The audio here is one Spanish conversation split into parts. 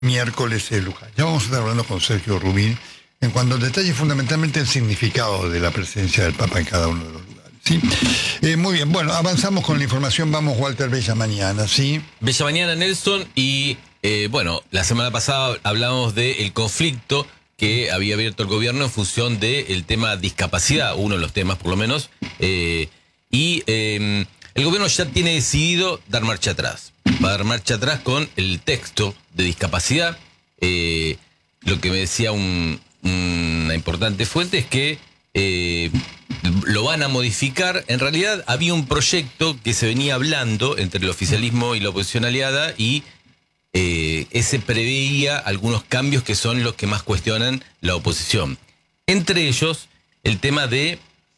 miércoles de Luján. Ya vamos a estar hablando con Sergio Rubín en cuanto al detalle fundamentalmente el significado de la presencia del Papa en cada uno de los lugares. ¿Sí? Muy bien, bueno, avanzamos con la información. Vamos, Walter, Bella Mañana, ¿sí? Bella Mañana, Nelson, y bueno, la semana pasada hablamos del conflicto que había abierto el gobierno en función del tema discapacidad, uno de los temas por lo menos, el gobierno ya tiene decidido dar marcha atrás. Va a dar marcha atrás con el texto de discapacidad. Lo que me decía una importante fuente es que lo van a modificar. En realidad había un proyecto que se venía hablando entre el oficialismo y la oposición aliada y ese preveía algunos cambios que son los que más cuestionan la oposición. Entre ellos, el tema de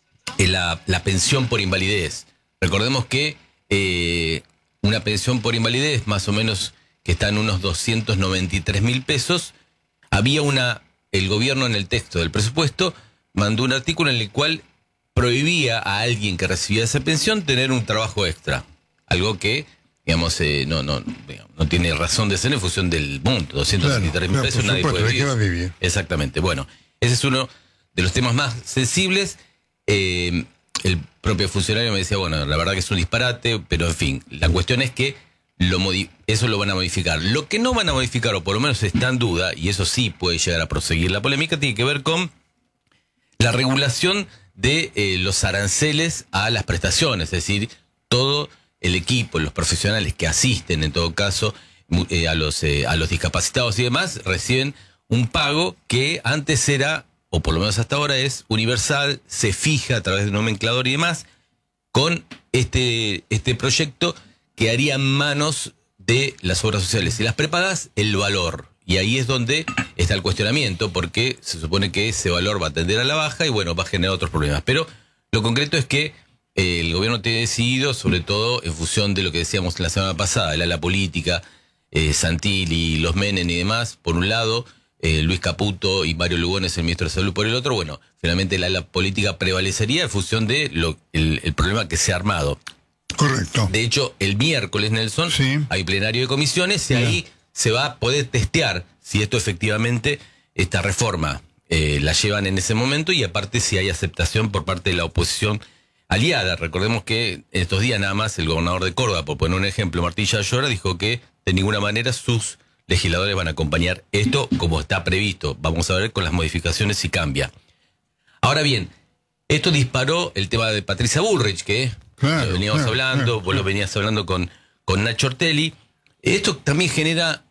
la pensión por invalidez. Recordemos que una pensión por invalidez, más o menos, que está en unos 293.000 pesos, el gobierno en el texto del presupuesto mandó un artículo en el cual prohibía a alguien que recibía esa pensión tener un trabajo extra. Algo que, digamos, no tiene razón de ser en función del monto. 293.000 pesos, nadie puede vivir. ¿De qué va a vivir? Exactamente. Bueno, ese es uno de los temas más sensibles. El propio funcionario me decía, bueno, la verdad que es un disparate, pero en fin, la cuestión es que eso lo van a modificar. Lo que no van a modificar, o por lo menos está en duda, y eso sí puede llegar a proseguir la polémica, tiene que ver con la regulación de los aranceles a las prestaciones, es decir, todo el equipo, los profesionales que asisten, en todo caso, a los discapacitados y demás, reciben un pago que antes era, o por lo menos hasta ahora es universal, se fija a través de un nomenclador y demás. Con este proyecto quedaría en manos de las obras sociales y las prepagas el valor. Y ahí es donde está el cuestionamiento, porque se supone que ese valor va a tender a la baja y bueno, va a generar otros problemas. Pero lo concreto es que el gobierno tiene decidido, sobre todo en función de lo que decíamos la semana pasada, el ala política, Santilli, los Menem y demás, por un lado, Luis Caputo y Mario Lugones, el ministro de Salud, por el otro. Bueno, finalmente la ala política prevalecería en función de el problema que se ha armado. Correcto. De hecho, el miércoles, Nelson, sí, hay plenario de comisiones y ahí se va a poder testear si esto efectivamente, esta reforma, la llevan en ese momento y aparte si hay aceptación por parte de la oposición aliada. Recordemos que en estos días nada más el gobernador de Córdoba, por poner un ejemplo, Martín Ayora, dijo que de ninguna manera sus legisladores van a acompañar esto como está previsto. Vamos a ver con las modificaciones si cambia. Ahora bien, esto disparó el tema de Patricia Bullrich, que veníamos hablando, vos lo venías hablando con Nacho Ortelli. Esto también genera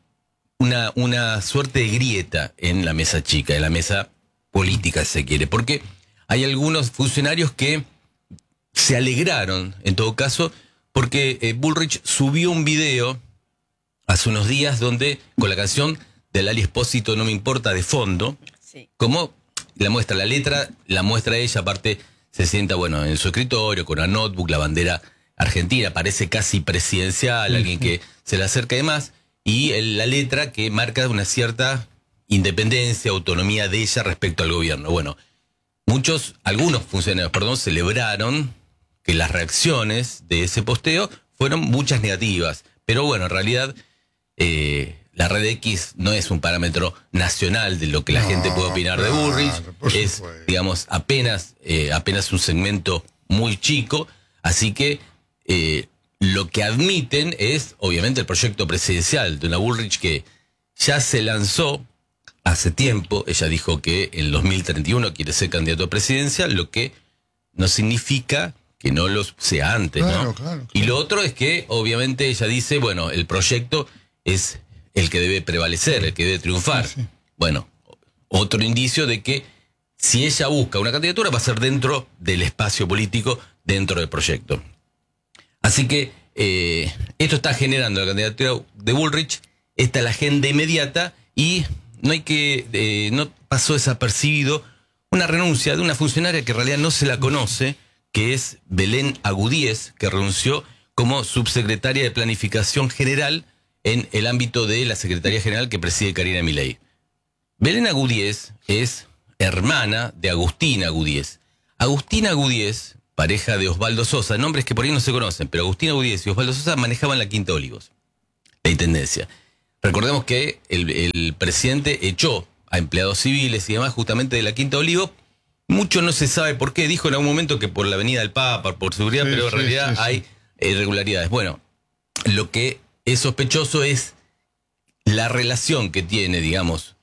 una suerte de grieta en la mesa chica, en la mesa política, si se quiere, porque hay algunos funcionarios que se alegraron, en todo caso, porque Bullrich subió un video hace unos días donde, con la canción de Lali Espósito, No me importa, de fondo, sí, como la muestra, la letra, la muestra ella, aparte se sienta, bueno, en su escritorio, con una notebook, la bandera argentina, parece casi presidencial, alguien que se le acerca y demás, y la letra que marca una cierta independencia, autonomía de ella respecto al gobierno. Bueno, algunos funcionarios, celebraron que las reacciones de ese posteo fueron muchas negativas, pero bueno, en realidad la red X no es un parámetro nacional de lo que la gente puede opinar de Bullrich, es, digamos, apenas un segmento muy chico, así que lo que admiten es, obviamente, el proyecto presidencial de una Bullrich que ya se lanzó hace tiempo. Ella dijo que en 2031 quiere ser candidato a presidencia, lo que no significa que no lo sea antes, ¿no? Claro. Y lo otro es que, obviamente, ella dice, bueno, el proyecto es el que debe prevalecer, el que debe triunfar. Sí. Bueno, otro indicio de que si ella busca una candidatura va a ser dentro del espacio político, dentro del proyecto. Así que esto está generando la candidatura de Bullrich, esta es la agenda inmediata y no pasó desapercibido una renuncia de una funcionaria que en realidad no se la conoce, que es Belén Agudíez, que renunció como subsecretaria de Planificación General en el ámbito de la Secretaría General que preside Karina Milei. Belén Agudíez es hermana de Agustina Agudíez. Agustina Agudíez, pareja de Osvaldo Sosa, nombres que por ahí no se conocen, pero Agustina Agudíez y Osvaldo Sosa manejaban la Quinta Olivos, la intendencia. Recordemos que el presidente echó a empleados civiles y demás justamente de la Quinta Olivo. Mucho no se sabe por qué. Dijo en algún momento que por la Avenida del Papa, por seguridad, pero en realidad hay irregularidades. Bueno, lo que es sospechoso es la relación que tiene, digamos,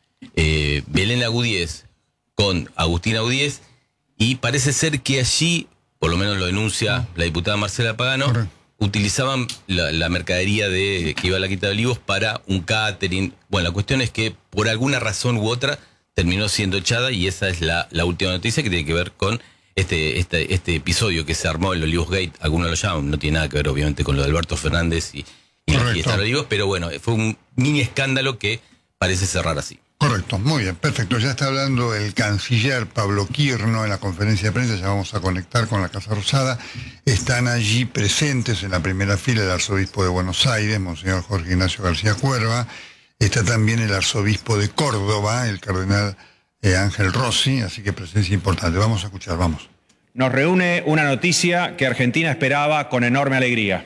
Belén Agudiez con Agustín Agudiez, y parece ser que allí, por lo menos lo denuncia la diputada Marcela Pagano, correcto, utilizaban la mercadería que iba a la Quinta de Olivos para un catering. Bueno, la cuestión es que por alguna razón u otra terminó siendo echada, y esa es la última noticia que tiene que ver con este episodio que se armó, el Olivos Gate, algunos lo llaman, no tiene nada que ver obviamente con lo de Alberto Fernández y la fiesta de Olivos, pero bueno, fue un mini escándalo que parece cerrar así. Correcto, muy bien, perfecto. Ya está hablando el canciller Pablo Quirno en la conferencia de prensa, ya vamos a conectar con la Casa Rosada. Están allí presentes en la primera fila el arzobispo de Buenos Aires, Monseñor Jorge Ignacio García Cuerva. Está también el arzobispo de Córdoba, el cardenal Ángel Rossi, así que presencia importante. Vamos a escuchar, vamos. Nos reúne una noticia que Argentina esperaba con enorme alegría.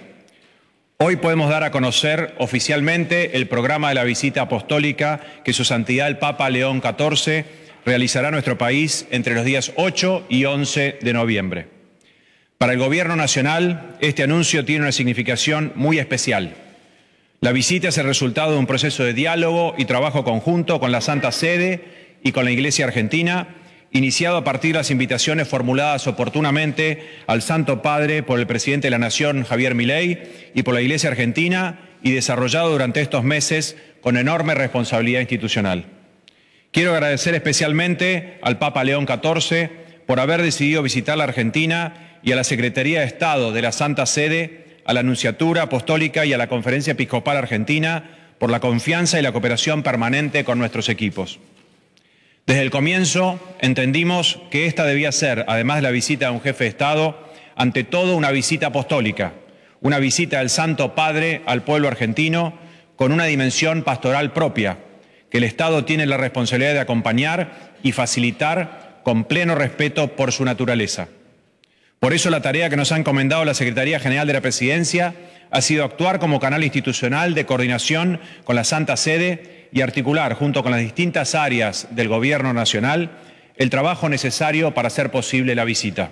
Hoy podemos dar a conocer oficialmente el programa de la visita apostólica que Su Santidad el Papa León XIV realizará a nuestro país entre los días 8 y 11 de noviembre. Para el Gobierno Nacional, este anuncio tiene una significación muy especial. La visita es el resultado de un proceso de diálogo y trabajo conjunto con la Santa Sede y con la Iglesia Argentina, iniciado a partir de las invitaciones formuladas oportunamente al Santo Padre por el presidente de la Nación, Javier Milei, y por la Iglesia Argentina, y desarrollado durante estos meses con enorme responsabilidad institucional. Quiero agradecer especialmente al Papa León XIV por haber decidido visitar la Argentina, y a la Secretaría de Estado de la Santa Sede, a la Nunciatura Apostólica y a la Conferencia Episcopal Argentina por la confianza y la cooperación permanente con nuestros equipos. Desde el comienzo entendimos que esta debía ser, además de la visita de un jefe de Estado, ante todo una visita apostólica, una visita del Santo Padre al pueblo argentino con una dimensión pastoral propia, que el Estado tiene la responsabilidad de acompañar y facilitar con pleno respeto por su naturaleza. Por eso la tarea que nos ha encomendado la Secretaría General de la Presidencia ha sido actuar como canal institucional de coordinación con la Santa Sede y articular, junto con las distintas áreas del Gobierno Nacional, el trabajo necesario para hacer posible la visita.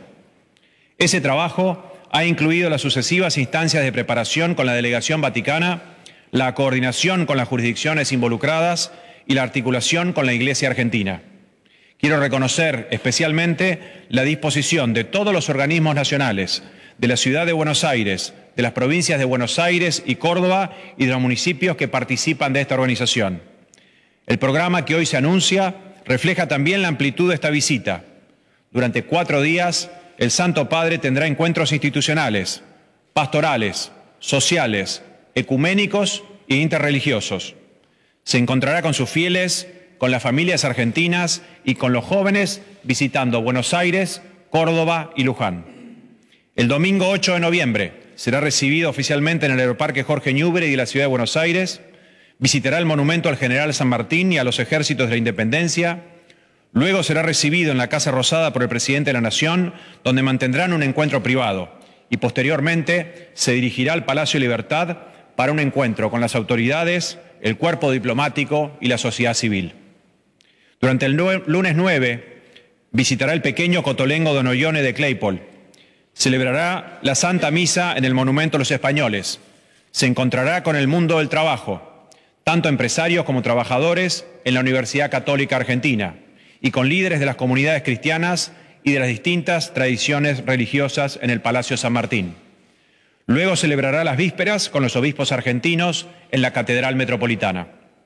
Ese trabajo ha incluido las sucesivas instancias de preparación con la Delegación Vaticana, la coordinación con las jurisdicciones involucradas y la articulación con la Iglesia Argentina. Quiero reconocer especialmente la disposición de todos los organismos nacionales, de la Ciudad de Buenos Aires, de las provincias de Buenos Aires y Córdoba y de los municipios que participan de esta organización. El programa que hoy se anuncia refleja también la amplitud de esta visita. Durante 4 días, el Santo Padre tendrá encuentros institucionales, pastorales, sociales, ecuménicos e interreligiosos. Se encontrará con sus fieles, con las familias argentinas y con los jóvenes visitando Buenos Aires, Córdoba y Luján. El domingo 8 de noviembre será recibido oficialmente en el Aeroparque Jorge Newbery de la Ciudad de Buenos Aires. Visitará el monumento al general San Martín y a los ejércitos de la Independencia. Luego será recibido en la Casa Rosada por el presidente de la Nación, donde mantendrán un encuentro privado. Y posteriormente se dirigirá al Palacio de Libertad para un encuentro con las autoridades, el cuerpo diplomático y la sociedad civil. Durante el lunes 9 visitará el pequeño Cotolengo de Noyone de Claypole. Celebrará la Santa Misa en el Monumento a los Españoles. Se encontrará con el mundo del trabajo, tanto empresarios como trabajadores, en la Universidad Católica Argentina, y con líderes de las comunidades cristianas y de las distintas tradiciones religiosas en el Palacio San Martín. Luego celebrará las vísperas con los obispos argentinos en la Catedral Metropolitana.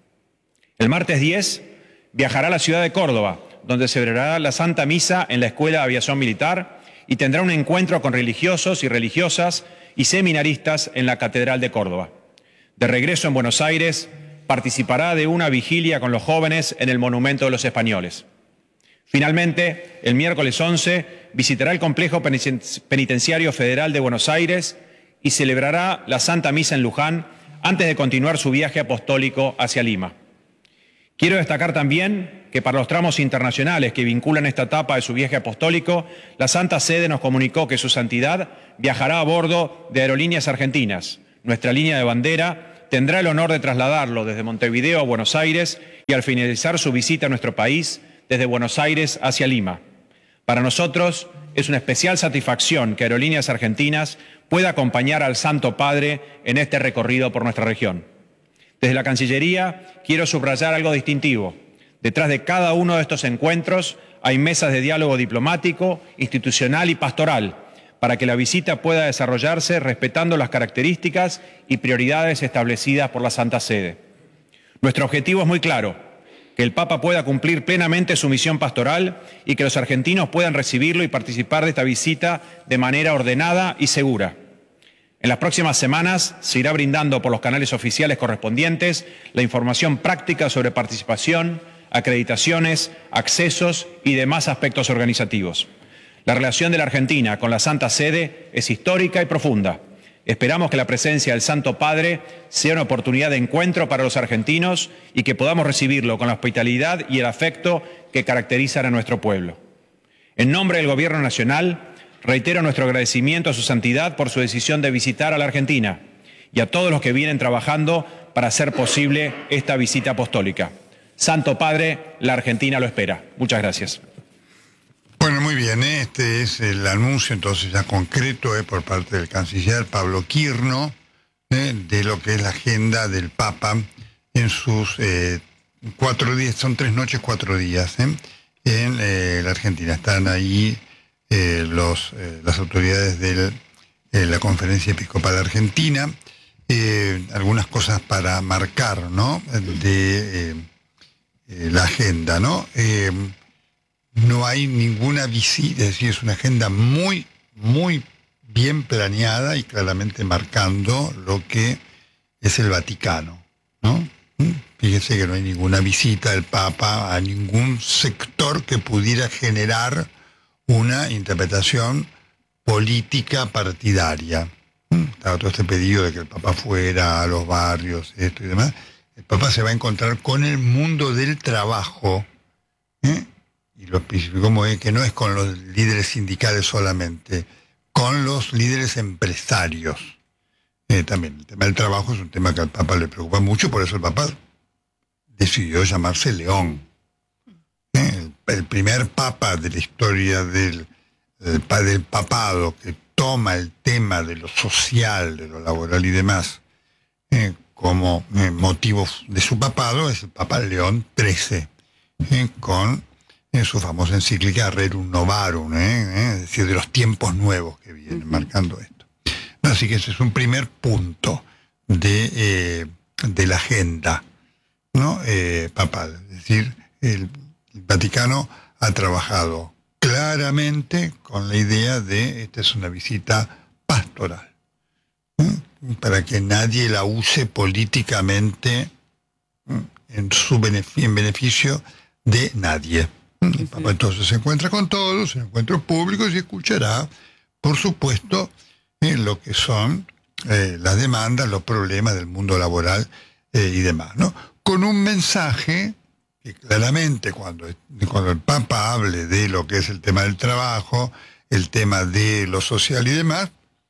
El martes 10 viajará a la ciudad de Córdoba, donde celebrará la Santa Misa en la Escuela de Aviación Militar y tendrá un encuentro con religiosos y religiosas y seminaristas en la Catedral de Córdoba. De regreso en Buenos Aires, participará de una vigilia con los jóvenes en el Monumento de los Españoles. Finalmente, el miércoles 11 visitará el Complejo Penitenciario Federal de Buenos Aires y celebrará la Santa Misa en Luján antes de continuar su viaje apostólico hacia Lima. Quiero destacar también que para los tramos internacionales que vinculan esta etapa de su viaje apostólico, la Santa Sede nos comunicó que Su Santidad viajará a bordo de Aerolíneas Argentinas, nuestra línea de bandera, tendrá el honor de trasladarlo desde Montevideo a Buenos Aires y al finalizar su visita a nuestro país, desde Buenos Aires hacia Lima. Para nosotros es una especial satisfacción que Aerolíneas Argentinas pueda acompañar al Santo Padre en este recorrido por nuestra región. Desde la Cancillería quiero subrayar algo distintivo. Detrás de cada uno de estos encuentros hay mesas de diálogo diplomático, institucional y pastoral, para que la visita pueda desarrollarse respetando las características y prioridades establecidas por la Santa Sede. Nuestro objetivo es muy claro: que el Papa pueda cumplir plenamente su misión pastoral y que los argentinos puedan recibirlo y participar de esta visita de manera ordenada y segura. En las próximas semanas se irá brindando por los canales oficiales correspondientes la información práctica sobre participación, acreditaciones, accesos y demás aspectos organizativos. La relación de la Argentina con la Santa Sede es histórica y profunda. Esperamos que la presencia del Santo Padre sea una oportunidad de encuentro para los argentinos y que podamos recibirlo con la hospitalidad y el afecto que caracterizan a nuestro pueblo. En nombre del Gobierno Nacional, reitero nuestro agradecimiento a su santidad por su decisión de visitar a la Argentina y a todos los que vienen trabajando para hacer posible esta visita apostólica. Santo Padre, la Argentina lo espera. Muchas gracias. Bueno, muy bien, este es el anuncio entonces ya concreto por parte del canciller Pablo Quirno de lo que es la agenda del Papa en sus 4 días, son 3 noches, 4 días en la Argentina. Están ahí las autoridades de la Conferencia Episcopal Argentina, algunas cosas para marcar, ¿no?, de la agenda, ¿no? No hay ninguna visita, es decir, es una agenda muy, muy bien planeada y claramente marcando lo que es el Vaticano, ¿no? Fíjese que no hay ninguna visita del Papa a ningún sector que pudiera generar una interpretación política partidaria. Estaba todo este pedido de que el Papa fuera a los barrios, esto y demás. El Papa se va a encontrar con el mundo del trabajo, y lo especificó muy bien, que no es con los líderes sindicales solamente, con los líderes empresarios. También el tema del trabajo es un tema que al Papa le preocupa mucho, por eso el Papa decidió llamarse León. El primer Papa de la historia del papado que toma el tema de lo social, de lo laboral y demás, como motivo de su papado es el Papa León XIII, con su famosa encíclica Rerum Novarum, es decir, de los tiempos nuevos que vienen marcando esto. Así que ese es un primer punto de la agenda, ¿no?, papal. Es decir, el Vaticano ha trabajado claramente con la idea de esta es una visita pastoral, para que nadie la use políticamente en beneficio de nadie. El Papa entonces se encuentra con todos, en encuentros públicos, y escuchará, por supuesto, lo que son las demandas, los problemas del mundo laboral y demás, ¿no? Con un mensaje que claramente cuando el Papa hable de lo que es el tema del trabajo, el tema de lo social y demás,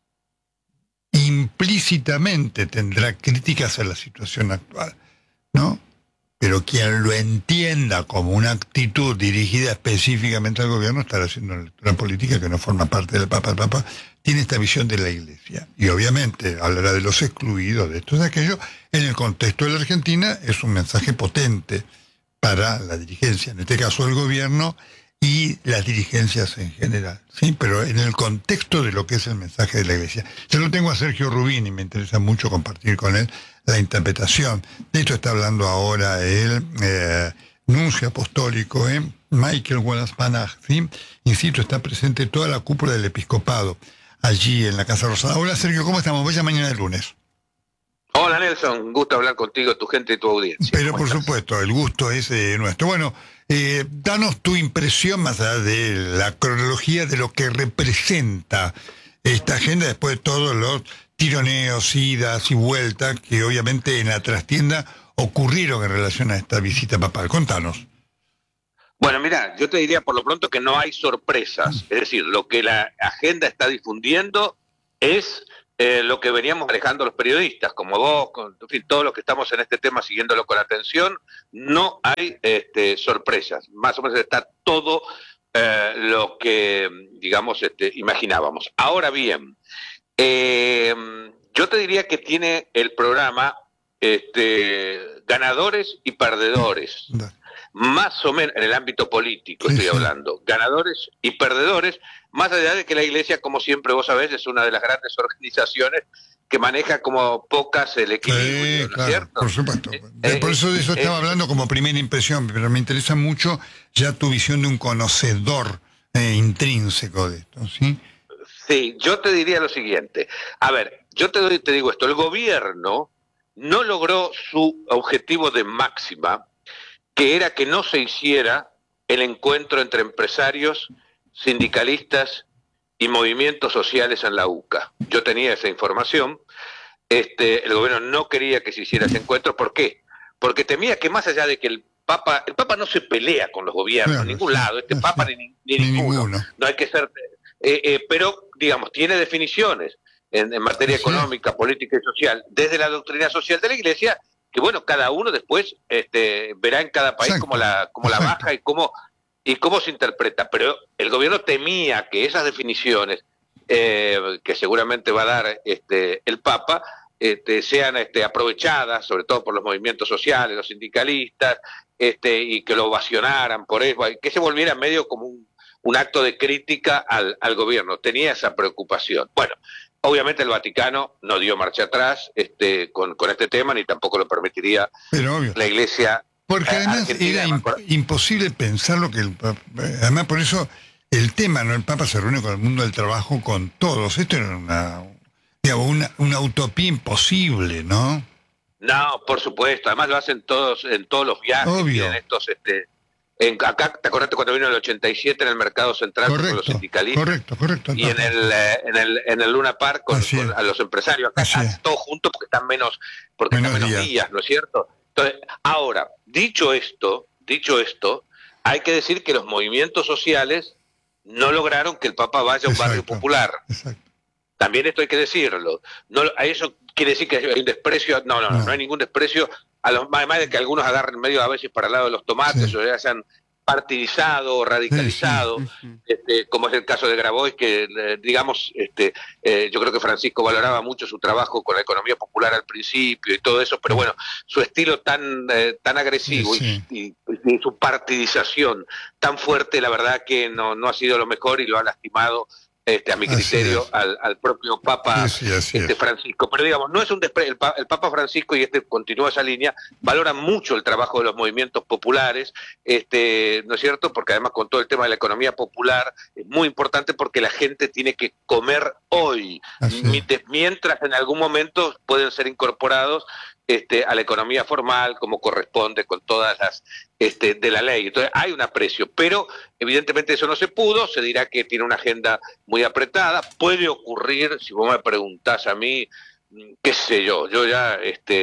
implícitamente tendrá críticas a la situación actual, ¿no? Pero quien lo entienda como una actitud dirigida específicamente al gobierno estará haciendo una lectura política que no forma parte del Papa. El Papa tiene esta visión de la Iglesia y obviamente hablará de los excluidos, de esto y de aquello. En el contexto de la Argentina es un mensaje potente para la dirigencia, en este caso el gobierno y las dirigencias en general, ¿sí? Pero en el contexto de lo que es el mensaje de la Iglesia. Yo lo tengo a Sergio Rubín y me interesa mucho compartir con él la interpretación. De hecho está hablando ahora el nuncio apostólico, Michael Wallace-Panach, ¿sí? Insisto, está presente toda la cúpula del episcopado allí en la Casa Rosada. Hola Sergio, ¿cómo estamos? Bella mañana de lunes. Hola Nelson, un gusto hablar contigo, tu gente y tu audiencia. Pero por supuesto, el gusto es nuestro. Bueno, danos tu impresión más allá de la cronología de lo que representa esta agenda después de todos los tironeos, idas y vueltas que obviamente en la trastienda ocurrieron en relación a esta visita papal. Contanos. Bueno, mira, yo te diría por lo pronto que no hay sorpresas. Es decir, lo que la agenda está difundiendo es lo que veníamos manejando los periodistas, como vos, en fin, todos los que estamos en este tema siguiéndolo con atención. No hay sorpresas, más o menos está todo lo que, digamos, imaginábamos. Ahora bien, yo te diría que tiene el programa ganadores y perdedores, más o menos en el ámbito político estoy hablando, ganadores y perdedores, más allá de que la Iglesia, como siempre vos sabés, es una de las grandes organizaciones que maneja como pocas el equilibrio, ¿no claro, es cierto? por supuesto. Por eso de eso estaba hablando como primera impresión, pero me interesa mucho ya tu visión de un conocedor intrínseco de esto, ¿sí? Sí, yo te diría lo siguiente. A ver, yo te digo esto, el gobierno no logró su objetivo de máxima, que era que no se hiciera el encuentro entre empresarios, sindicalistas y movimientos sociales en la UCA. Yo tenía esa información. El gobierno no quería que se hiciera ese encuentro. ¿Por qué? Porque temía que más allá de que el Papa no se pelea con los gobiernos, en ningún lado, Papa ni ninguno. No hay que ser... pero, digamos, tiene definiciones en materia económica, política y social, desde la doctrina social de la Iglesia, que bueno, cada uno después verá en cada país cómo la baja y cómo se interpreta. Pero el gobierno temía que esas definiciones que seguramente va a dar el Papa sean aprovechadas, sobre todo por los movimientos sociales, los sindicalistas, y que lo ovacionaran por eso, que se volviera medio como un acto de crítica al gobierno. Tenía esa preocupación. Bueno, obviamente el Vaticano no dio marcha atrás con este tema, ni tampoco lo permitiría la Iglesia. Porque además era imposible pensar lo que además por eso el tema, ¿no? El Papa se reúne con el mundo del trabajo, con todos. Esto era una utopía imposible, ¿no? No, por supuesto. Además lo hacen todos en todos los viajes. Obvio. En estos, acá, ¿te acordaste cuando vino en el 87 en el Mercado Central con los sindicalistas? Correcto. Y en el Luna Park a los empresarios. Acá todos juntos porque están menos días, ¿no es cierto? Entonces, ahora, dicho esto, hay que decir que los movimientos sociales no lograron que el Papa vaya a un barrio popular. Exacto. También esto hay que decirlo. No, a eso quiere decir que hay un desprecio. No hay ningún desprecio. Además de que algunos agarren medio a veces para el lado de los tomates, o ya se han partidizado o radicalizado, como es el caso de Grabois, que digamos, yo creo que Francisco valoraba mucho su trabajo con la economía popular al principio y todo eso, pero bueno, su estilo tan agresivo y su partidización tan fuerte, la verdad que no ha sido lo mejor y lo ha lastimado, a mi criterio, al propio Papa Francisco. Pero digamos, no es un el Papa Francisco, y continúa esa línea, valora mucho el trabajo de los movimientos populares, ¿no es cierto? Porque además con todo el tema de la economía popular es muy importante porque la gente tiene que comer hoy, mientras en algún momento pueden ser incorporados a la economía formal, como corresponde con todas las de la ley. Entonces hay un aprecio, pero evidentemente eso no se pudo. Se dirá que tiene una agenda muy apretada. Puede ocurrir, si vos me preguntás a mí, qué sé yo ya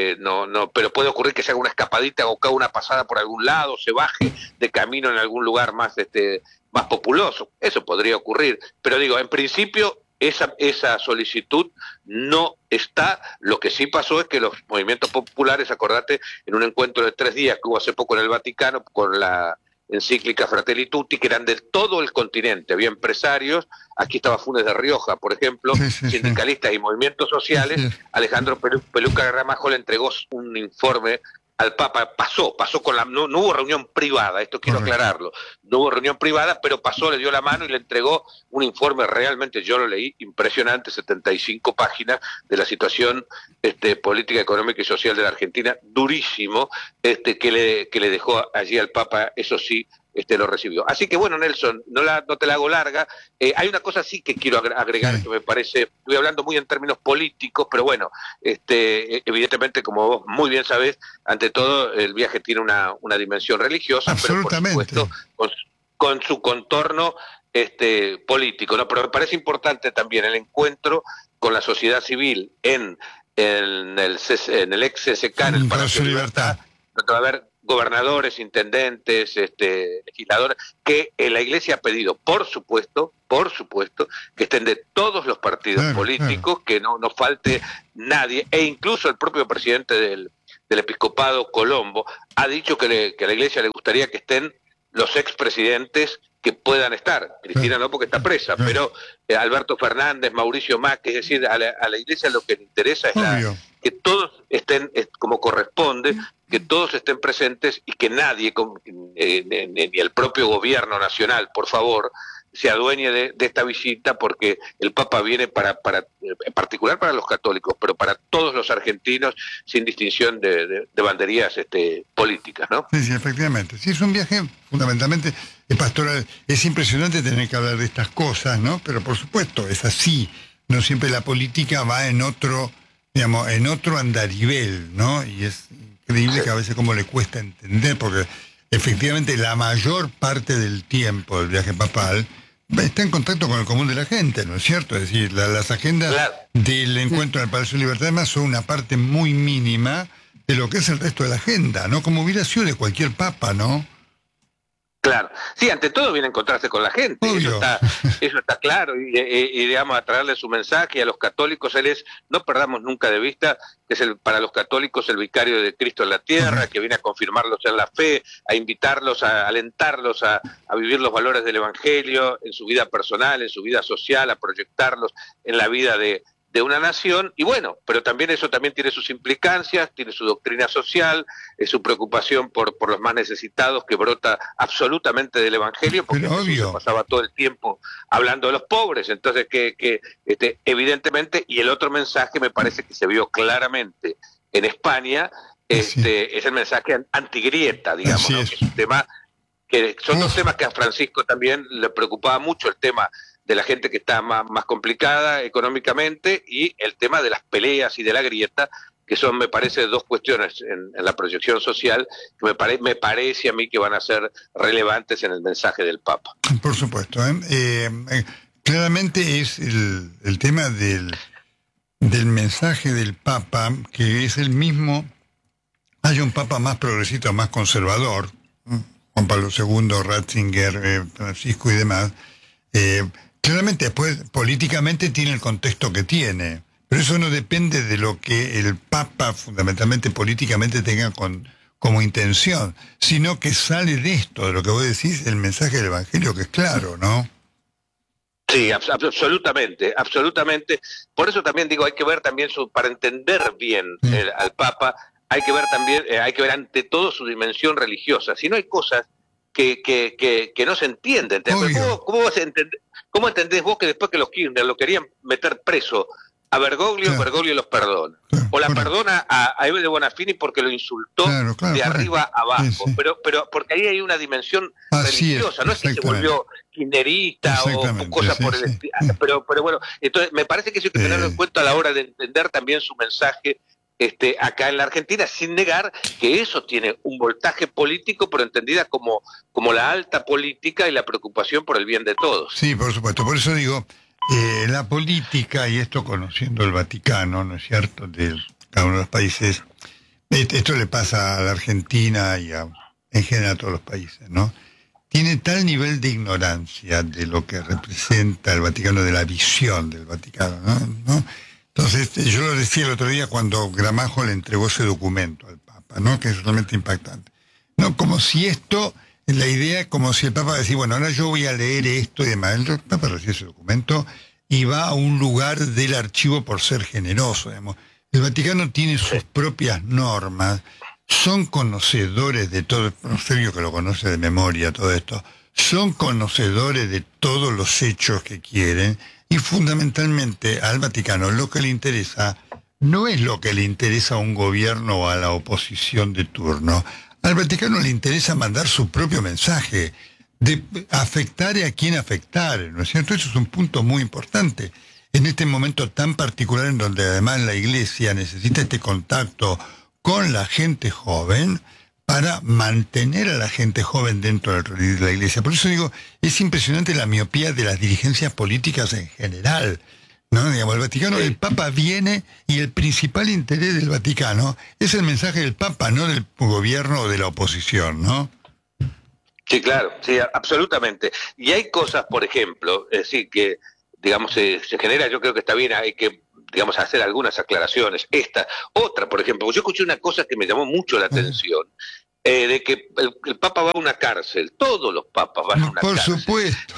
pero puede ocurrir que se haga una escapadita o que haga una pasada por algún lado, se baje de camino en algún lugar más más populoso. Eso podría ocurrir, pero digo, en principio esa solicitud no está. Lo que sí pasó es que los movimientos populares, acordate, en un encuentro de 3 días que hubo hace poco en el Vaticano con la encíclica Fratelli Tutti, que eran de todo el continente, había empresarios, aquí estaba Funes de Rioja, por ejemplo, sindicalistas y movimientos sociales. Alejandro Peluca Gramajo le entregó un informe al Papa, pasó con no hubo reunión privada, esto quiero aclararlo, no hubo reunión privada, pero pasó, le dio la mano y le entregó un informe, realmente yo lo leí, impresionante, 75 páginas de la situación política, económica y social de la Argentina, durísimo, que le dejó allí al Papa, eso sí, lo recibió. Así que bueno, Nelson, no te la hago larga. Hay una cosa sí que quiero agregar que me parece, estoy hablando muy en términos políticos, pero bueno, evidentemente, como vos muy bien sabés, ante todo el viaje tiene una dimensión religiosa, pero por supuesto con su contorno político, ¿no? Pero me parece importante también el encuentro con la sociedad civil en el ex CCK, en el Palacio de Libertad. Va a haber gobernadores, intendentes, legisladores, que la Iglesia ha pedido, por supuesto, que estén de todos los partidos políticos, que no falte nadie, e incluso el propio presidente del Episcopado, Colombo, ha dicho que a la Iglesia le gustaría que estén los expresidentes que puedan estar. Cristina no, porque está presa, pero Alberto Fernández, Mauricio Macri, es decir, a la Iglesia lo que le interesa es que todos estén como corresponde, que todos estén presentes y que nadie, ni el propio gobierno nacional, por favor, se adueñe de esta visita, porque el Papa viene en particular para los católicos, pero para todos los argentinos, sin distinción de banderías políticas, ¿no? Sí, efectivamente. Sí, es un viaje fundamentalmente pastoral. Es impresionante tener que hablar de estas cosas, ¿no? Pero por supuesto, es así. No siempre la política va en otro andarivel, ¿no? Y es increíble que a veces como le cuesta entender, porque efectivamente la mayor parte del tiempo del viaje papal está en contacto con el común de la gente, ¿no es cierto? Es decir, las agendas del encuentro en el Palacio de Libertad además son una parte muy mínima de lo que es el resto de la agenda, ¿no? Como hubiera sido de cualquier papa, ¿no? Claro, sí, ante todo viene a encontrarse con la gente, eso está claro, y digamos, a traerle su mensaje a los católicos. Él es, no perdamos nunca de vista, que es para los católicos el vicario de Cristo en la tierra, que viene a confirmarlos en la fe, a invitarlos, a alentarlos a vivir los valores del Evangelio en su vida personal, en su vida social, a proyectarlos en la vida de una nación, y bueno, pero también eso también tiene sus implicancias, tiene su doctrina social, su preocupación por los más necesitados, que brota absolutamente del Evangelio, porque Jesús se pasaba todo el tiempo hablando de los pobres. Entonces que evidentemente, y el otro mensaje me parece que se vio claramente en España, es el mensaje antigrieta, digamos, ¿no? Que es un tema, que son dos temas que a Francisco también le preocupaba mucho, el tema de la gente que está más complicada económicamente, y el tema de las peleas y de la grieta, que son, me parece, dos cuestiones en la proyección social que me parece a mí que van a ser relevantes en el mensaje del Papa. Por supuesto. Claramente es el tema del mensaje del Papa, que es el mismo. Hay un Papa más progresista, más conservador, Juan Pablo II, Ratzinger, Francisco y demás. Claramente después políticamente tiene el contexto que tiene, pero eso no depende de lo que el Papa fundamentalmente políticamente tenga como intención, sino que sale de esto, de lo que vos decís, el mensaje del Evangelio, que es claro, ¿no? Sí, absolutamente. Por eso también digo, hay que ver también para entender bien al Papa, hay que ver también, hay que ver ante todo su dimensión religiosa. Si no, hay cosas que no se entienden. ¿Cómo entendés vos que después que los Kirchner lo querían meter preso a Bergoglio, Bergoglio los perdona? O la perdona a Eve de Bonafini porque lo insultó de arriba abajo. Sí. Pero porque ahí hay una dimensión religiosa, no es que se volvió kirchnerista o cosas por el estilo. Pero bueno, entonces me parece que eso hay que tenerlo en cuenta a la hora de entender también su mensaje acá en la Argentina, sin negar que eso tiene un voltaje político, pero entendida como la alta política y la preocupación por el bien de todos. Sí, por supuesto. Por eso digo, la política, y esto conociendo el Vaticano, ¿no es cierto?, de cada uno de los países, esto le pasa a la Argentina y en general a todos los países, ¿no? Tiene tal nivel de ignorancia de lo que representa el Vaticano, de la visión del Vaticano, ¿no? Entonces, yo lo decía el otro día cuando Gramajo le entregó ese documento al Papa, ¿no? Que es realmente impactante. No, como si la idea, como si el Papa decía, bueno, ahora yo voy a leer esto y demás. El Papa recibe ese documento y va a un lugar del archivo por ser generoso, digamos. El Vaticano tiene sus propias normas, son conocedores de todo, Sergio que lo conoce de memoria todo esto, son conocedores de todos los hechos que quieren. Y fundamentalmente al Vaticano lo que le interesa no es lo que le interesa a un gobierno o a la oposición de turno. Al Vaticano le interesa mandar su propio mensaje, de afectar a quien afectar, ¿no es cierto? Eso es un punto muy importante. En este momento tan particular en donde además la Iglesia necesita este contacto con la gente joven, para mantener a la gente joven dentro de la Iglesia. Por eso digo, es impresionante la miopía de las dirigencias políticas en general. ¿no? Digamos, el Vaticano, el Papa viene y el principal interés del Vaticano es el mensaje del Papa, no del gobierno o de la oposición, ¿no? Sí, claro, sí, absolutamente. Y hay cosas, por ejemplo, es decir, que, digamos, se genera, yo creo que está bien, hay que, digamos, hacer algunas aclaraciones. Otra, por ejemplo, yo escuché una cosa que me llamó mucho la atención, de que el Papa va a una cárcel, todos los papas van a una por cárcel. Por supuesto.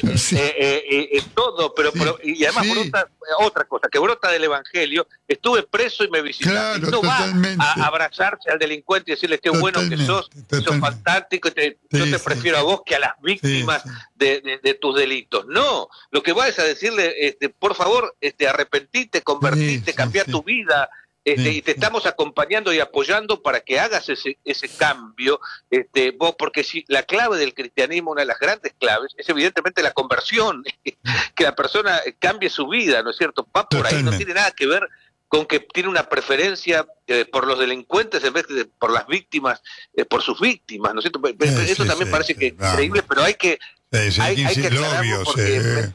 Todo, pero y además otra cosa, que brota del Evangelio, estuve preso y me visitaste. Claro, no totalmente. Va a abrazarse al delincuente y decirle qué bueno que sos fantástico, yo te prefiero a vos que a las víctimas de tus delitos. No, lo que va es a decirle, por favor, arrepentite, convertite, cambia tu vida. Y te estamos acompañando y apoyando para que hagas ese cambio, vos, porque si la clave del cristianismo, una de las grandes claves, es evidentemente la conversión, que la persona cambie su vida, ¿no es cierto? Va por ahí, no tiene nada que ver con que tiene una preferencia por los delincuentes en vez de por las víctimas, por sus víctimas, ¿no es cierto? Eso también parece que es increíble, pero hay que aclararlo porque...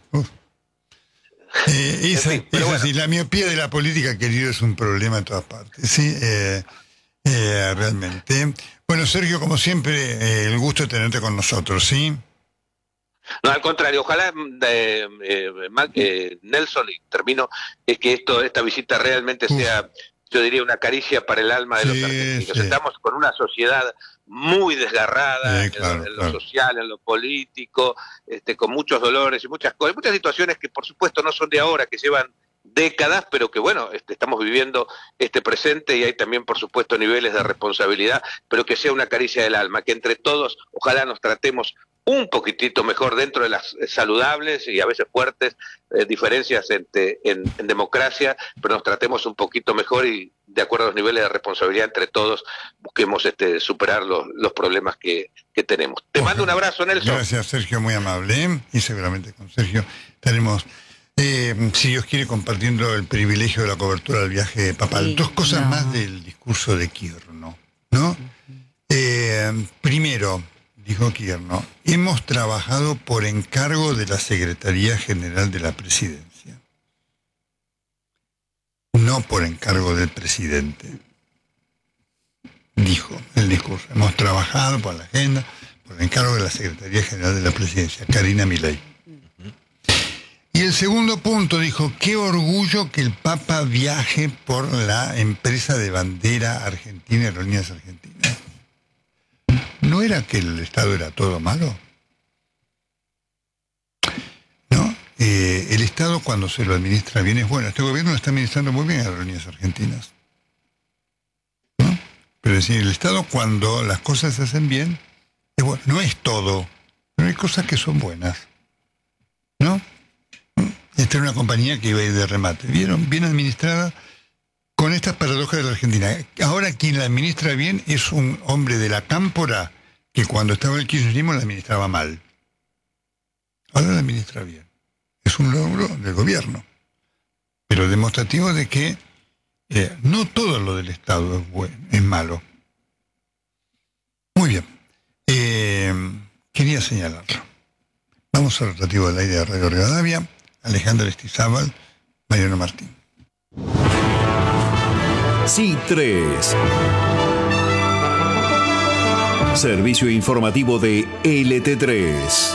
La miopía de la política, querido, es un problema en todas partes. Sí, realmente. Bueno, Sergio, como siempre, el gusto de tenerte con nosotros, ¿sí? No, al contrario, ojalá, Nelson, y termino, es que esta visita realmente sea, yo diría, una caricia para el alma de los argentinos. Estamos con una sociedad muy desgarrada en lo social, en lo político, con muchos dolores y muchas cosas, muchas situaciones que por supuesto no son de ahora, que llevan décadas, pero que bueno, estamos viviendo este presente y hay también por supuesto niveles de responsabilidad, pero que sea una caricia del alma, que entre todos ojalá nos tratemos un poquitito mejor dentro de las saludables y a veces fuertes diferencias en democracia, pero nos tratemos un poquito mejor y de acuerdo a los niveles de responsabilidad entre todos busquemos superar los problemas que tenemos. Te mando un abrazo, Nelson. Gracias, Sergio, muy amable, y seguramente con Sergio estaremos, si Dios quiere, compartiendo el privilegio de la cobertura del viaje papal. Dos cosas más del discurso de Quirno, ¿no? Primero, dijo Quirno, hemos trabajado por encargo de la Secretaría General de la Presidencia, no por encargo del presidente. Dijo el discurso, hemos trabajado por la agenda, por encargo de la Secretaría General de la Presidencia, Karina Milei. Y el segundo punto dijo, qué orgullo que el Papa viaje por la empresa de bandera argentina, Aerolíneas Argentinas. ¿No era que el Estado era todo malo? No, el Estado cuando se lo administra bien es bueno. Este gobierno lo está administrando muy bien a Aerolíneas Argentinas, ¿no? Pero es decir, el Estado cuando las cosas se hacen bien, es bueno. No es todo, pero hay cosas que son buenas, ¿no? Esta era una compañía que iba a ir de remate. ¿Vieron? Bien administrada, con estas paradojas de la Argentina. Ahora quien la administra bien es un hombre de la cámpora que cuando estaba el kirchnerismo la administraba mal. Ahora la administra bien. Es un logro del gobierno, pero demostrativo de que no todo lo del Estado es bueno, es malo. Muy bien. Quería señalarlo. Vamos al rotativo del aire de Radio Rivadavia. Alejandra Estizábal, Mariano Martín. C3. Servicio informativo de LT3.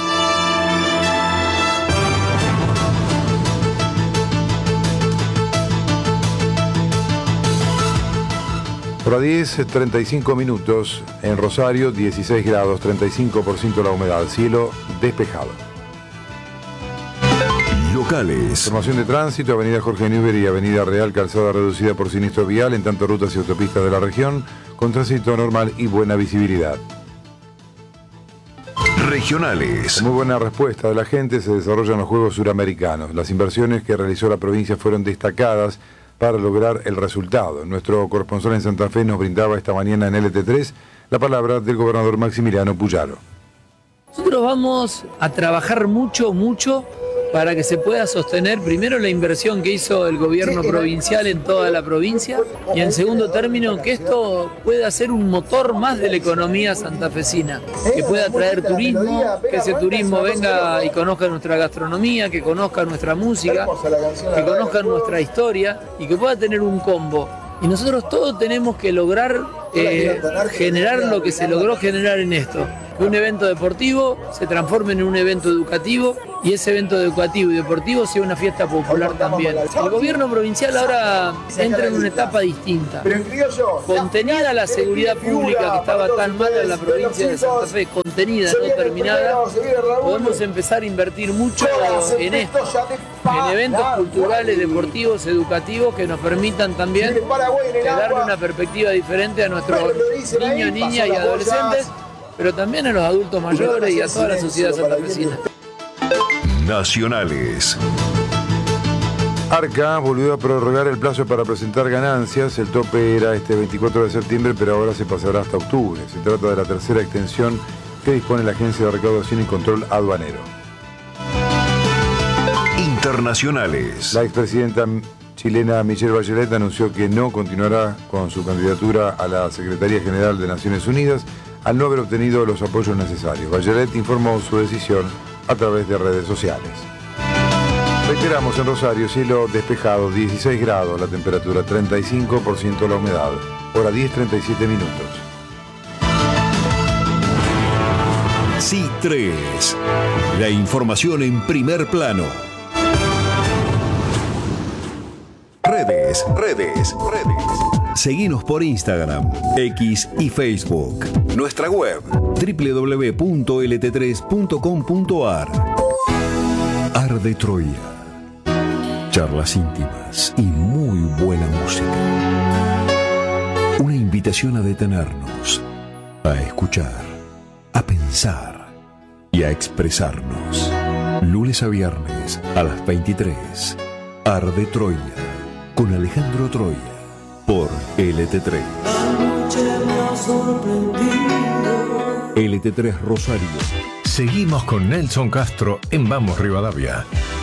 Hora 10, 35 minutos. En Rosario, 16 grados, 35% la humedad. Cielo despejado. Locales. Información de tránsito, avenida Jorge Newbery y avenida Real, calzada reducida por siniestro vial en tanto rutas y autopistas de la región, con tránsito normal y buena visibilidad. Regionales. Con muy buena respuesta de la gente se desarrollan los Juegos Suramericanos. Las inversiones que realizó la provincia fueron destacadas para lograr el resultado. Nuestro corresponsal en Santa Fe nos brindaba esta mañana en LT3 la palabra del gobernador Maximiliano Puyaro. Nosotros vamos a trabajar mucho para que se pueda sostener primero la inversión que hizo el gobierno provincial en toda la provincia y en segundo término que esto pueda ser un motor más de la economía santafesina, que pueda traer turismo, que ese turismo venga y conozca nuestra gastronomía, que conozca nuestra música, que conozca nuestra historia y que pueda tener un combo. Y nosotros todos tenemos que lograr generar lo que se logró generar en esto. Que un evento deportivo se transforme en un evento educativo y ese evento educativo y deportivo sea una fiesta popular también. El gobierno provincial ahora entra en una etapa distinta. Contenida la seguridad pública que estaba tan mal en la provincia de Santa Fe, contenida, no terminada, podemos empezar a invertir mucho en esto, en eventos culturales, deportivos, educativos que nos permitan también darle una perspectiva diferente a nuestros niños, niñas y adolescentes, pero también a los adultos mayores y a toda la sociedad santafesina. Nacionales. Arca volvió a prorrogar el plazo para presentar ganancias. El tope era este 24 de septiembre, pero ahora se pasará hasta octubre. Se trata de la tercera extensión que dispone la Agencia de Recaudación y Control Aduanero. Internacionales. La expresidenta chilena Michelle Bachelet anunció que no continuará con su candidatura a la Secretaría General de Naciones Unidas al no haber obtenido los apoyos necesarios. Bachelet informó su decisión a través de redes sociales. Reiteramos, en Rosario, cielo despejado, 16 grados la temperatura, 35% la humedad, hora 10:37 minutos. Sí 3. La información en primer plano. Redes. Seguinos por Instagram, X y Facebook. Nuestra web, www.lt3.com.ar. Arde Troya. Charlas íntimas y muy buena música. Una invitación a detenernos, a escuchar, a pensar y a expresarnos. Lunes a viernes a las 23. Arde Troya con Alejandro Troya por LT3. LT3 Rosario. Seguimos con Nelson Castro en Vamos Rivadavia.